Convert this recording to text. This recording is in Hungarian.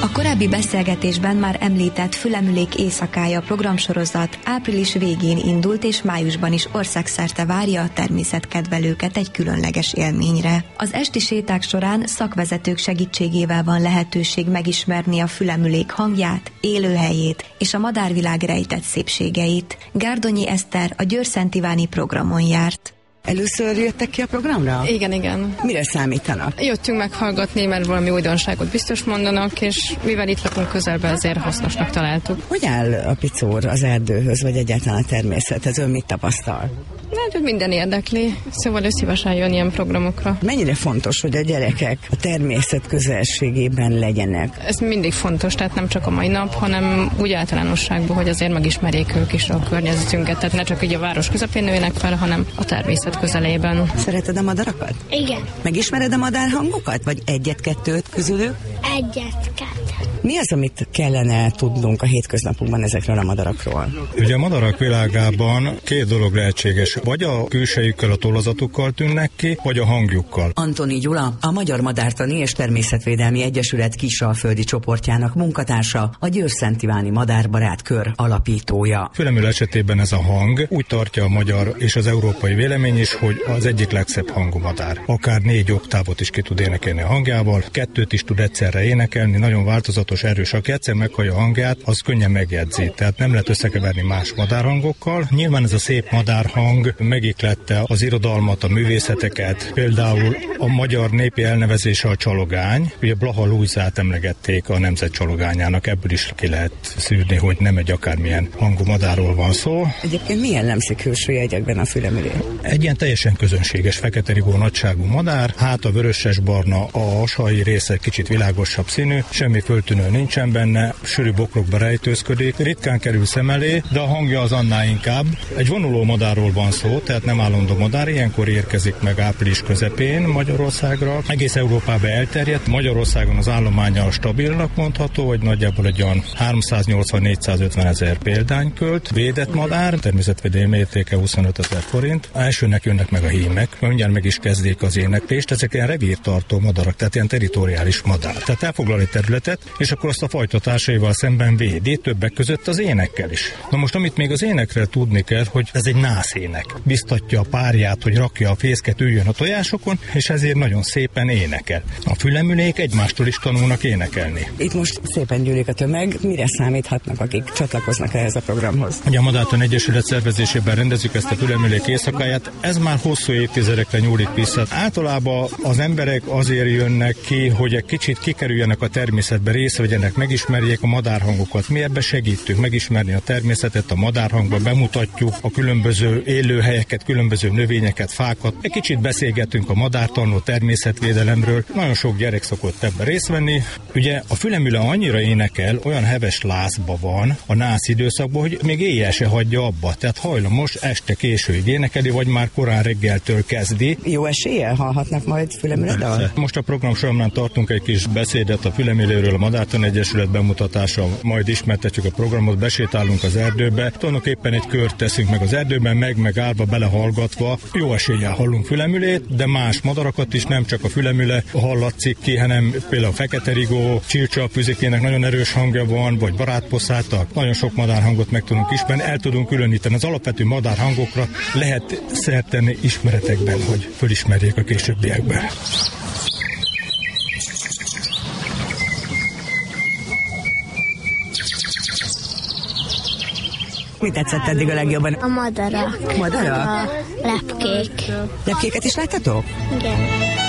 A korábbi beszélgetésben már említett Fülemülék éjszakája programsorozat április végén indult, és májusban is országszerte várja a természetkedvelőket egy különleges élményre. Az esti séták során szakvezetők segítségével van lehetőség megismerni a Fülemülék hangját, élőhelyét és a madárvilág rejtett szépségeit. Gárdonyi Eszter a Győr-Szent-Iváni programon járt. Először jöttek ki a programra? Igen. Mire számítanak? Jöttünk meghallgatni, mert valami újdonságot biztos mondanak, és mivel itt lakunk közelben, ezért hasznosnak találtuk. Hogy áll a picór az erdőhöz, vagy egyáltalán a természethez? Ön mit tapasztal? Hát, minden érdekli, szóval ő szívesen jön ilyen programokra. Mennyire fontos, hogy a gyerekek a természet közelségében legyenek? Ez mindig fontos, tehát nem csak a mai nap, hanem úgy általánosságban, hogy azért megismerjék ők is a környezetünket, tehát ne csak így a város közepén nőjenek fel, hanem a természet közelében. Szereted a madarakat? Igen. Megismered a madárhangokat? Vagy egyet-kettőt közülük? Egyet-kettőt. Mi az, amit kellene tudnunk a hétköznapokban ezekről a madarakról? Ugye a madarak világában két dolog lehetséges. Vagy a külsejükkel, a tollazatukkal tűnnek ki, vagy a hangjukkal. Antoni Gyula, a Magyar Madártani és Természetvédelmi Egyesület Kisalföldi csoportjának munkatársa, a Győr-Szent-Iváni Madárbarát Kör alapítója. Fülemüle esetében ez a hang úgy tartja a magyar és az európai vélemény is, hogy az egyik legszebb hangú madár. Akár 4 oktávot is ki tud énekelni a hangjával, 2 is tud egyszerre énekelni, nagyon változatos, erős. Aki egyszer meghallja a hangját, az könnyen megjegyzi. Tehát nem lehet összekeverni más madárhangokkal. Nyilván ez a szép madárhang megiklette az irodalmat, a művészeteket. Például a magyar népi elnevezése a csalogány. Ugye Blaha Lujzát emlegették a nemzet csalogányának, ebből is ki lehet szűrni, hogy nem egy akármilyen hangú madárról van szó. Egyébként milyen jellemzi külső jegyekben a fülemülé? Egy ilyen teljesen közönséges fekete rigó nagyságú madár, hát a vöröses-barna, a hasai része kicsit világosabb színű, semmi föltűnő nincsen benne, sűrű bokrokba rejtőzködik, ritkán kerül szem elé, de a hangja az annál inkább. Egy vonuló madárról van szó, tehát nem állandó madár, ilyenkor érkezik meg április közepén Magyarországra. Egész Európában elterjedt, Magyarországon az állománya stabilnak mondható, hogy nagyjából egy olyan 380-450 ezer példánykölt. Védett madár, természetvédelmi értéke 25 000 forint. Elsőnek jönnek meg a hímek, mindjárt meg is kezdik az éneklést, ezek ilyen revírtartó madarak, tehát ilyen territoriális madár. Tehát elfoglal egy területet, és akkor azt a fajta társaival szemben védi, többek között az énekkel is. Na most, amit még az énekről tudni kell, hogy ez egy nászének. Biztatja a párját, hogy rakja a fészket, üljön a tojásokon, és ezért nagyon szépen énekel. A fülemülék egymástól is tanulnak énekelni. Itt most szépen gyűlik a tömeg, mire számíthatnak, akik csatlakoznak ehhez a programhoz? Ugye a Madártani Egyesület szervezésében rendezzük ezt a fülemülék éjszakáját, ez már hosszú évtizedekre nyúlik vissza. Általában az emberek azért jönnek ki, hogy egy kicsit kikerüljenek a természetbe, részt vegyenek, megismerjék a madárhangokat. Mi ebbe segítünk megismerni a természetet, a madárhangba bemutatjuk a különböző élőhelyeket, különböző növényeket, fákat. Egy kicsit beszélgetünk a madártanról, természetvédelemről. Nagyon sok gyerek szokott ebben részt venni. Ugye a fülemüle annyira énekel, olyan heves lázba van a nász időszakban, hogy még éjjel se hagyja abba. Tehát hajlamos este későig énekeli, vagy már korán reggeltől kezdi. Jó eséllyel hallhatnak majd fülemüle dal? Most a program során tartunk egy kis beszédet a fülemüléről, a Madártani Egyesület bemutatása, majd ismertetjük a programot, besétálunk az erdőbe. Tulajdonképpen egy kört teszünk meg az erdőben, meg állva belehallgatva. Jó eséllyel hallunk fülemülét, de más madarakat is, nem csak a fülemüle hallatszik ki, hanem például a fekete rigó, csircsapfüzikének nagyon erős hangja van, vagy barátposzátak. Nagyon sok madárhangot meg tudunk ismerni, el tudunk különíteni. Az alapvető madárhangokra lehet szert tenni ismeretekben, hogy fölismerjék a későbbiekben. Mi tetszett eddig a legjobban? A madarak. Madarak? A lepkék. Lepkéket is láttatok? Igen.